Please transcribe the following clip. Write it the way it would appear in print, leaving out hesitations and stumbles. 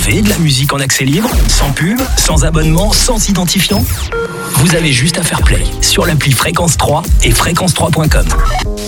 rêvez de la musique en accès libre, sans pub, sans abonnement, sans identifiant? Vous avez juste à faire play sur l'appli Fréquence 3 et fréquence3.com.